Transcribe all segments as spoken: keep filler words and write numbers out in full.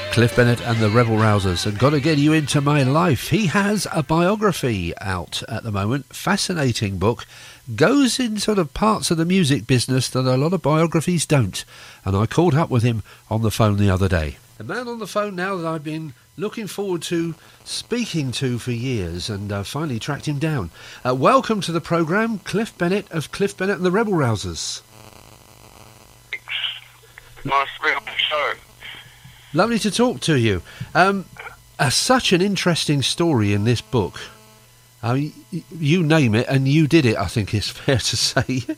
Cliff Bennett and the Rebel Rousers, and Gotta Get You Into My Life. He has a biography out at the moment, fascinating book, goes in sort of parts of the music business that a lot of biographies don't, and I called up with him on the phone the other day. A man on the phone now that I've been looking forward to speaking to for years, and uh, finally tracked him down. Uh, welcome to the programme, Cliff Bennett of Cliff Bennett and the Rebel Rousers. Nice to be on the show. Lovely to talk to you. Um, uh, such an interesting story in this book. Uh, y- you name it, and you did it, I think it's fair to say. Yeah,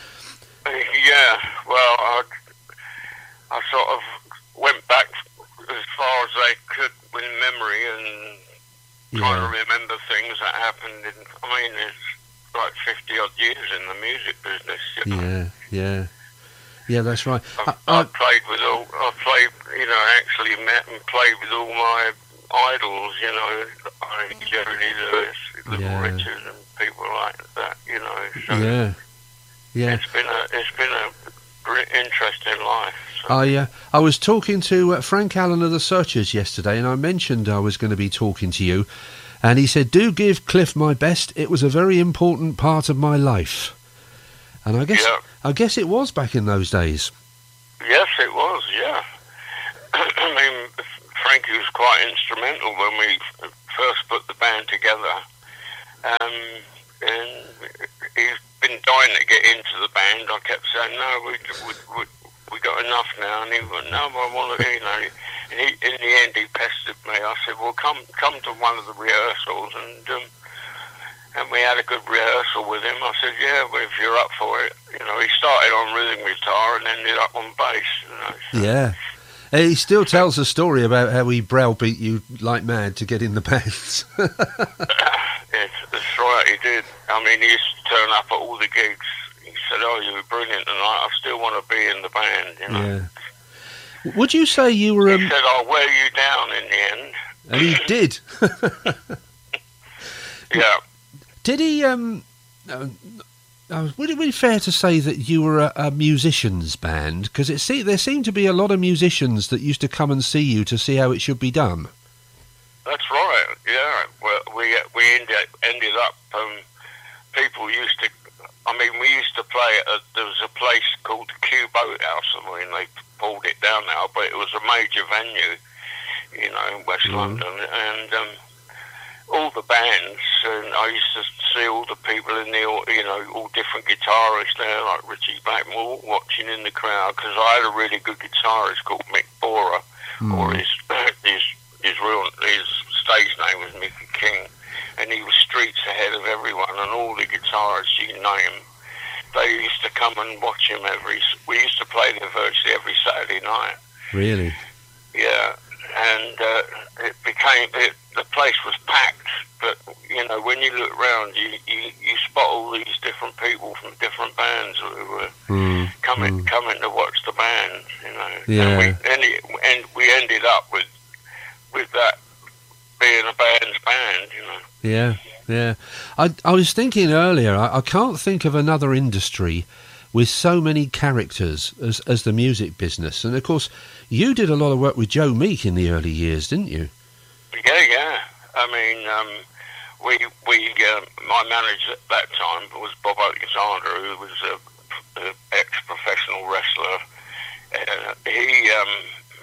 well, I, I sort of went back as far as I could with memory and Yeah. trying to remember things that happened in, I mean, it's like fifty odd years in the music business, you know. Yeah, yeah. Yeah, that's right. I've, I, I, I've played with all, I've played, you know, actually met and played with all my idols, you know, like Jerry Lee Lewis, Little Yeah. Richard and people like that, you know. So yeah, yeah. it's been a, it's been a great, interesting life. So. I uh, I was talking to uh, Frank Allen of the Searchers yesterday, and I mentioned I was going to be talking to you, and he said, "Do give Cliff my best. It was a very important part of my life." And I guess Yeah. I guess it was back in those days. Yes, it was, yeah. I mean, Frankie was quite instrumental when we f- first put the band together. Um, and he's been dying to get into the band. I kept saying, no, we we, we, we got enough now. And he went, no, I want to, you know. And he, in the end, he pestered me. I said, well, come come to one of the rehearsals. And um, and we had a good rehearsal with him. I said, yeah, well, if you're up for it. You know, he started on rhythm guitar and ended up on bass, you know. So. Yeah. Uh, He still tells a story about how he browbeat you like mad to get in the bands. Yes, that's right, he did. I mean, he used to turn up at all the gigs. He said, oh, you were brilliant tonight. I still want to be in the band, you know. Yeah. Would you say you were... Um, He said, I'll wear you down in the end. and he did. Yeah. Did he... Um, uh, uh, would it be fair to say that you were a, a musicians' band? Because it se- there seemed to be a lot of musicians that used to come and see you to see how it should be done. That's right, yeah. Well, we we ended, ended up, um, people used to, I mean, we used to play at, a, there was a place called the Kew Boathouse, I mean, they pulled it down now, but it was a major venue, you know, in West Mm. London, and um, all the bands, and I used to see all the people in the, you know, all different guitarists there, like Richie Blackmore, watching in the crowd, because I had a really good guitarist called Mick Borer, Mm. or his, his, his real, his stage name was Mickey King, and he was streets ahead of everyone, and all the guitarists, you can name, they used to come and watch him every, we used to play there virtually every Saturday night. Really? Yeah, and uh, it became, it, the place was packed, but, you know, when you look around, you, you, you spot all these different people from different bands who were Mm. coming Mm. coming to watch the band, you know. Yeah. And we, ended, and we ended up with with that being a band's band, you know. Yeah, yeah. I I was thinking earlier, I, I can't think of another industry with so many characters as as the music business. And of course, you did a lot of work with Joe Meek in the early years, didn't you? Yeah, yeah. I mean, um, we we uh, my manager at that time was Bob Alexander, who was a, a ex-professional wrestler. Uh, he um,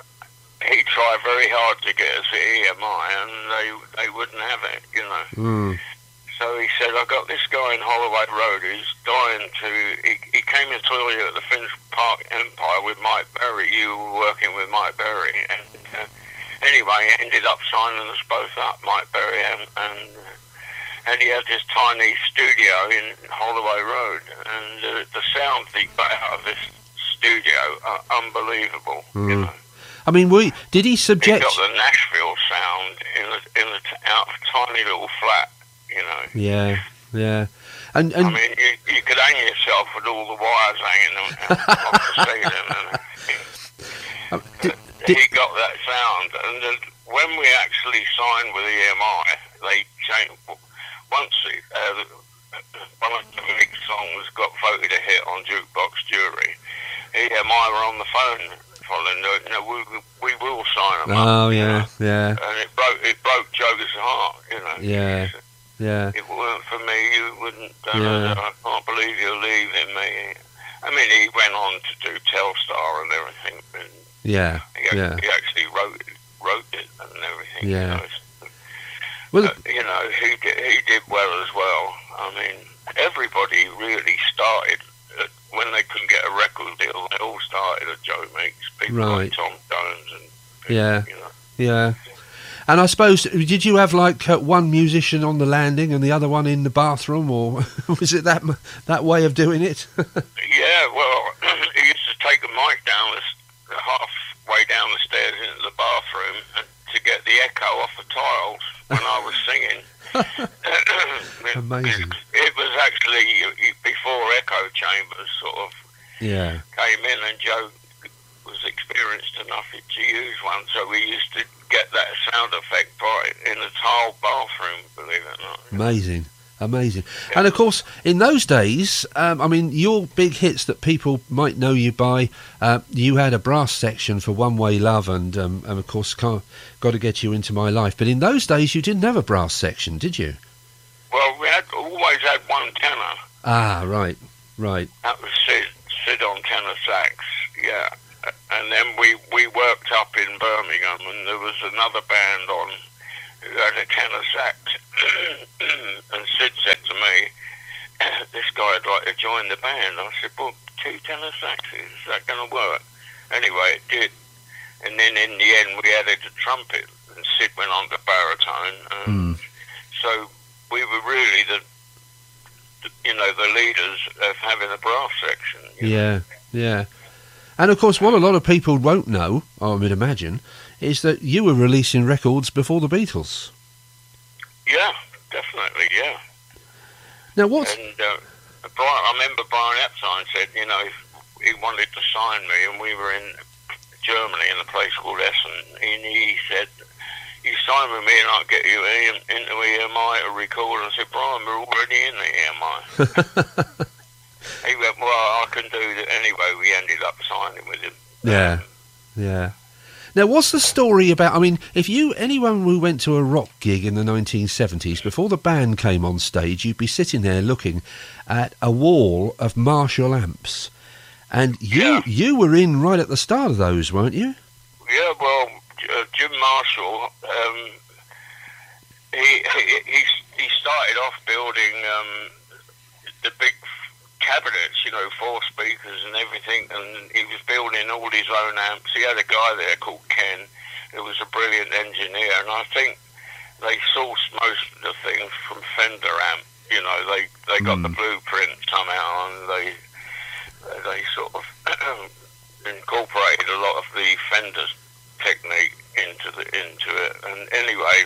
he tried very hard to get us at E M I, and they they wouldn't have it, you know. Mm. So he said, I got this guy in Holloway Road who's dying to... He, he came and saw you at the Finch Park Empire with Mike Berry. You were working with Mike Berry. And uh, anyway, he ended up signing us both up, Mike Berry, and, and, and he had this tiny studio in Holloway Road. And uh, the sound he got out of this studio are unbelievable, Mm. you know. I mean, we did he He subject? got the Nashville sound in the, in the t- out of a tiny little flat, you know. Yeah, yeah. And and I mean, you, you could hang yourself with all the wires hanging off the ceiling. And uh, did, did, he got that sound. And then when we actually signed with E M I, they changed. Once it, uh, one of the big songs got voted a hit on Jukebox Jury, E M I were on the phone following. No, no, we, we will sign them Oh, up. you yeah, know. yeah. And it broke it broke Joe's heart, you know. Yeah, yeah. If it weren't for me, you wouldn't. Uh, Yeah. I can't believe you're leaving me. I mean, he went on to do Telstar and everything. And Yeah, he, ac- yeah. he actually wrote it, wrote it and everything. Yeah. You know, Well, uh, you know, he did, he did well as well. I mean, everybody really started at, when they couldn't get a record deal. They all started at Joe Meeks. People Right. like Tom Jones and people, Yeah. you know. yeah. And I suppose, did you have like uh, one musician on the landing and the other one in the bathroom, or was it that m- that way of doing it? Yeah, well, he used to take the mic down the, s- halfway down the stairs into the bathroom and, to get the echo off the tiles when I was singing. it, Amazing. It, it was actually before echo chambers sort of Yeah, came in, and Joe was experienced enough to use one, so we used to get that sound effect right in the tile bathroom, believe it or not. amazing, amazing. And of course, in those days, um, I mean, your big hits that people might know you by, uh, you had a brass section for One Way Love, and um, and of course, Can't, Got to Get You Into My Life. But in those days, you didn't have a brass section, did you? Well, we had always had one tenor. Ah, right, right. That was Sid, Sid on tenor sax, yeah. And then we, we worked up in Birmingham, and there was another band on who had a tenor sax. And Sid said to me, this guy would like to join the band. I said, well, two tenor saxes, is that going to work? Anyway, it did. And then in the end, we added a trumpet, and Sid went on to baritone. Um, Mm. So we were really the, the, you know, the leaders of having a brass section. you know. Yeah, yeah. And of course, what a lot of people won't know, I would imagine, is that you were releasing records before the Beatles. Yeah, definitely, yeah. Now, what's... And uh, Brian, I remember Brian Epstein said, you know, he wanted to sign me, and we were in Germany in a place called Essen, and he said, you sign with me and I'll get you in, into E M I to record. I said, Brian, we're already in the E M I. He went, well, I can do that anyway. We ended up signing with him. Yeah, Um, yeah. Now, what's the story about... I mean, if you... anyone who went to a rock gig in the nineteen seventies, before the band came on stage, you'd be sitting there looking at a wall of Marshall amps. And you Yeah. you were in right at the start of those, weren't you? Yeah, well, uh, Jim Marshall, um, he, he he he started off building um, the big cabinets, you know, four speakers and everything, and he was building all his own amps. He had a guy there called Ken, who was a brilliant engineer, and I think they sourced most of the things from Fender amp. You know, they they got Mm. the blueprint somehow, and they they sort of incorporated a lot of the Fender technique into the into it. And anyway,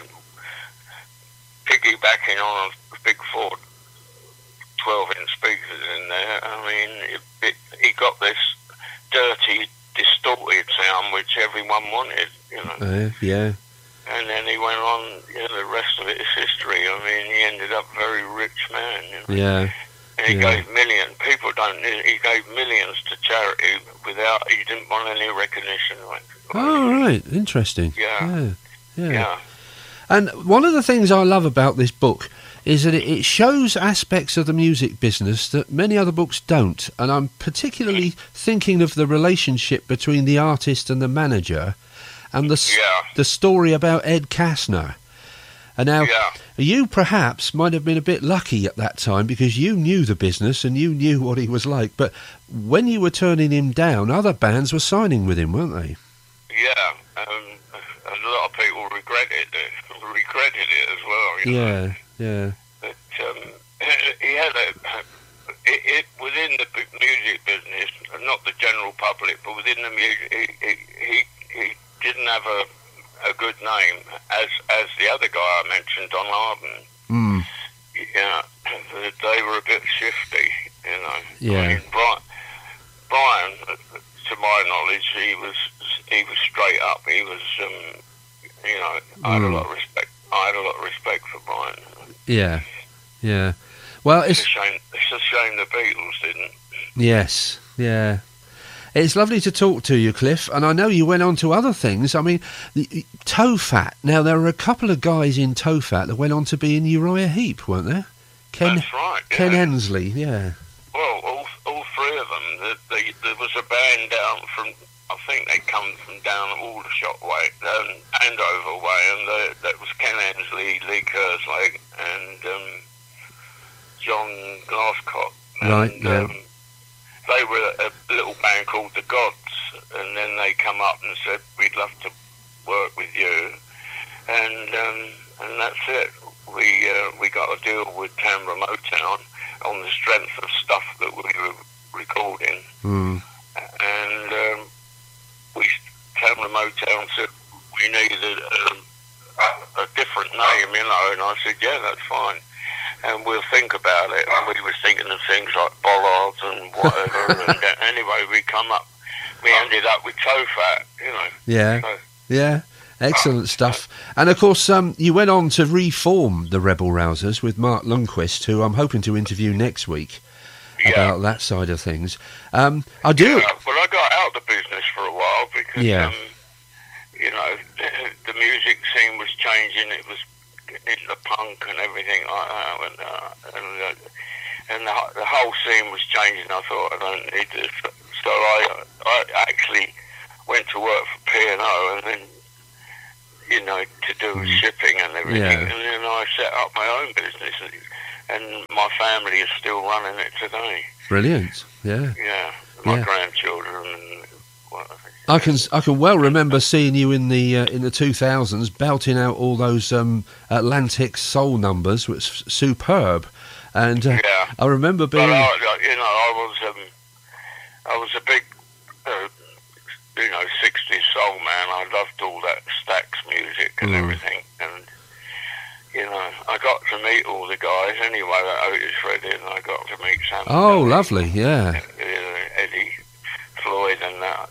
piggybacking on a big Ford twelve-inch speakers in there, I mean, it, it, he got this dirty, distorted sound which everyone wanted, you know. Uh, yeah. And then he went on, you know, the rest of it is history. I mean, he ended up a very rich man, you know. Yeah. And he Yeah. gave millions. People don't. He gave millions to charity without. He didn't want any recognition. Like, Oh, right. Interesting. Yeah. Yeah. Yeah. yeah, And one of the things I love about this book is that it- it shows aspects of the music business that many other books don't. And I'm particularly thinking of the relationship between the artist and the manager, and the s- Yeah. the story about Ed Kastner. And now, yeah, you perhaps might have been a bit lucky at that time because you knew the business and you knew what he was like. But when you were turning him down, other bands were signing with him, weren't they? yeah. Um, a lot of people regretted it. Regretted it as well. You know? Yeah, yeah, But um, he had a. It, it within the bu- music business, not the general public, but within the music, he he, he, he didn't have a. a good name as as the other guy I mentioned, Don Arden. mm, Yeah, they were a bit shifty, you know. Yeah. I mean, Brian, Brian, to my knowledge, he was he was straight up. He was, um, you know, I had a Mm. lot of respect. I had a lot of respect for Brian. yeah, yeah. Well, It's it's a shame. It's a shame the Beatles didn't. yes, yeah. It's lovely to talk to you, Cliff, and I know you went on to other things. I mean, the, Tofat. Now, there were a couple of guys in Tofat that went on to be in Uriah Heep, weren't there? Ken, That's right. Yeah. Ken Hensley, yeah. Well, all, all three of them. The, the, there was a band down from, I think they come from down Aldershot way, um, Andover way, and the, that was Ken Hensley, Lee Kerslake, and um, John Glasscock. And, Right, yeah. Um, they were a little band called The Gods, and then they come up and said, we'd love to work with you. And um, and that's it. We uh, we got a deal with Canberra Motown on the strength of stuff that we were recording. Mm. And um, we Canberra Motown said we needed um, a, a different name, you know, and I said, yeah, that's fine. And we'll think about it. And we were thinking of things like bollards and whatever. and uh, anyway, we come up, we ended up with Tofat, you know. Yeah, so, yeah. Excellent stuff. And, of course, um, you went on to reform the Rebel Rousers with Mark Lundquist, who I'm hoping to interview next week yeah. about that side of things. Um, I do... Yeah, well, I got out of the business for a while because, Yeah. um, you know, the, the music scene was changing. It was into punk and everything like that. And, uh, and, uh, and the, the whole scene was changing. I thought, I don't need this. So I, I actually went to work for P and O and then, you know, to do mm. shipping and everything. Yeah. And then I set up my own business. And, and my family is still running it today. Brilliant, yeah. Yeah, my Yeah. grandchildren and whatever. I can I can well remember seeing you in the uh, in the two thousands belting out all those um, Atlantic soul numbers, which was superb. And uh, Yeah. I remember being... But I, you know, I was um, I was a big, uh, you know, sixties soul man. I loved all that Stax music and Mm. everything. And, you know, I got to meet all the guys anyway, that Otis Redding, and I got to meet Sam. Oh, Kelly, lovely, yeah. uh, Eddie Floyd and that.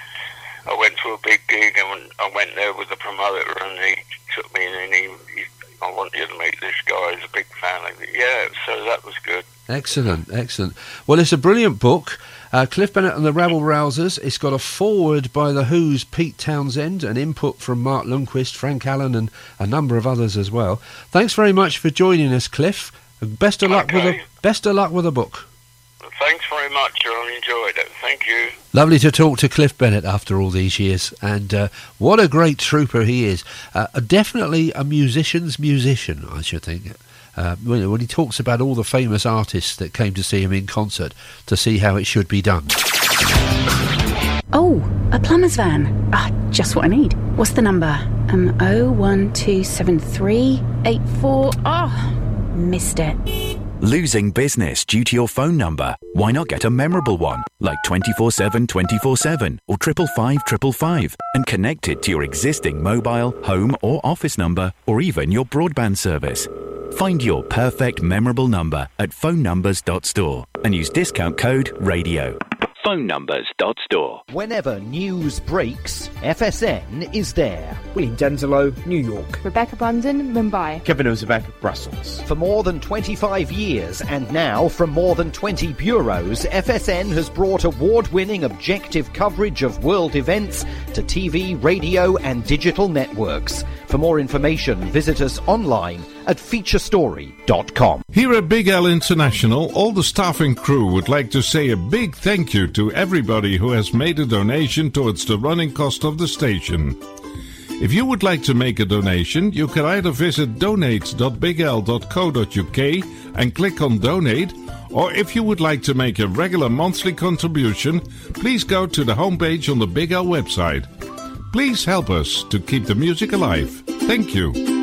I went to a big gig and I went there with the promoter and he took me in and he, he I want you to meet this guy. He's a big fan of it. Yeah, so that was good. Excellent, excellent. Well, it's a brilliant book, uh, Cliff Bennett and the Rebel Rousers. It's got a foreword by The Who's Pete Townsend, an input from Mark Lundquist, Frank Allen, and a number of others as well. Thanks very much for joining us, Cliff. Best of luck Okay. with the best of luck with the book. Thanks very much. I enjoyed it. Thank you. Lovely to talk to Cliff Bennett after all these years, and uh, what a great trooper he is. Uh, definitely a musician's musician, I should think. Uh, when, when he talks about all the famous artists that came to see him in concert to see how it should be done. Oh, a plumber's van. Ah, just what I need. What's the number? Um, oh one two seven three eight four. Oh, missed it. Losing business due to your phone number? Why not get a memorable one, like twenty-four seven twenty-four seven or triple five triple five, and connect it to your existing mobile, home or office number, or even your broadband service. Find your perfect memorable number at phone numbers dot store and use discount code RADIO. phone numbers dot store. Whenever news breaks, F S N is there. William Denzelo, New York. Rebecca Brandon, Mumbai. Kevin Ozebek, Brussels. For more than twenty-five years, and now from more than twenty bureaus, F S N has brought award-winning objective coverage of world events to T V, radio and digital networks. For more information, visit us online at feature story dot com. Here at Big L International, all the staff and crew would like to say a big thank you to everybody who has made a donation towards the running cost of the station. If you would like to make a donation, you can either visit donate dot big l dot co dot u k and click on donate, or if you would like to make a regular monthly contribution, please go to the homepage on the Big L website. Please help us to keep the music alive. Thank you.